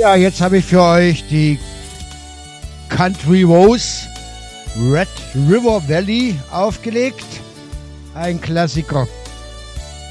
Ja, jetzt habe ich für euch die Country Rose Red River Valley aufgelegt. Ein Klassiker.